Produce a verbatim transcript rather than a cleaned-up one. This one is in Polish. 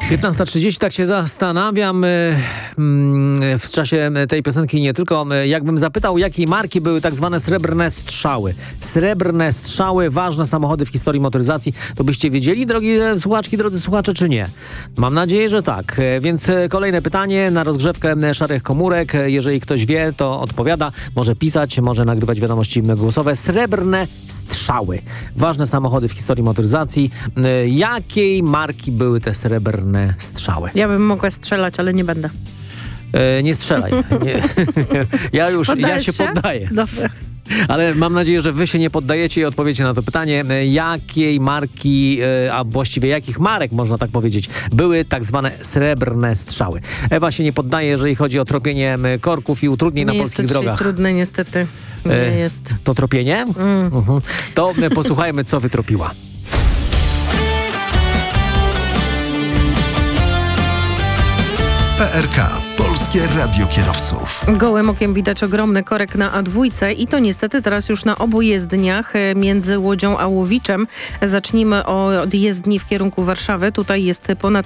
piętnasta trzydzieści, tak się zastanawiam w czasie tej piosenki nie tylko. Jakbym zapytał, jakiej marki były tak zwane srebrne strzały. Srebrne strzały, ważne samochody w historii motoryzacji. To byście wiedzieli, drogie słuchaczki, drodzy słuchacze, czy nie? Mam nadzieję, że tak. Więc kolejne pytanie na rozgrzewkę szarych komórek. Jeżeli ktoś wie, to odpowiada. Może pisać, może nagrywać wiadomości głosowe. Srebrne strzały. Ważne samochody w historii motoryzacji. Jakiej marki były te srebrne strzały? Ja bym mogła strzelać, ale nie będę. E, nie strzelaj. Nie. Ja już, ja się, się poddaję. Dobrze. Ale mam nadzieję, że wy się nie poddajecie i odpowiecie na to pytanie. Jakiej marki, a właściwie jakich marek, można tak powiedzieć, były tak zwane srebrne strzały? Ewa się nie poddaje, jeżeli chodzi o tropienie korków i utrudnień nie na polskich drogach. Nie jest to trudne, niestety. Nie e, jest. To tropienie? Mm. Uh-huh. To posłuchajmy, co wytropiła. P R K. Polskie Radio Kierowców. Gołym okiem widać ogromny korek na A dwa i to niestety teraz już na obu jezdniach między Łodzią a Łowiczem. Zacznijmy od jezdni w kierunku Warszawy. Tutaj jest ponad